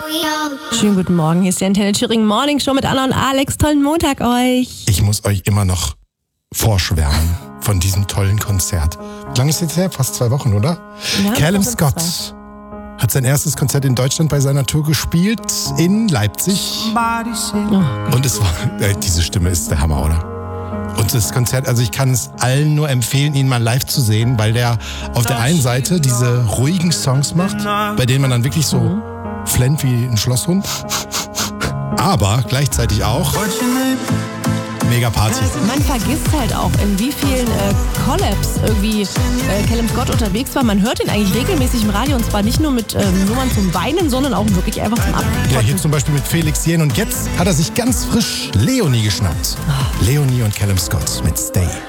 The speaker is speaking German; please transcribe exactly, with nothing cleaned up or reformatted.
Schönen guten Morgen, hier ist die Antenne Thüringen Morning Show mit Anna und Alex. Tollen Montag euch. Ich muss euch immer noch vorschwärmen von diesem tollen Konzert. Wie lange ist es jetzt her? Fast zwei Wochen, oder? Ja, Callum das sind Scott zwei. hat sein erstes Konzert in Deutschland bei seiner Tour gespielt in Leipzig. Oh. Und es war, äh, diese Stimme ist der Hammer, oder? Und das Konzert, also ich kann es allen nur empfehlen, ihn mal live zu sehen, weil der auf der einen Seite diese ruhigen Songs macht, bei denen man dann wirklich so Mhm. flennt wie ein Schlosshund. Aber gleichzeitig auch mega Party. Man vergisst halt auch, in wie vielen äh, Collabs irgendwie äh, Callum Scott unterwegs war. Man hört ihn eigentlich regelmäßig im Radio und zwar nicht nur mit ähm, Nummern zum Weinen, sondern auch wirklich einfach zum Abkotzen. Ja, hier zum Beispiel mit Felix Jähn und jetzt hat er sich ganz frisch Leonie geschnappt. Leonie und Callum Scott mit Stay.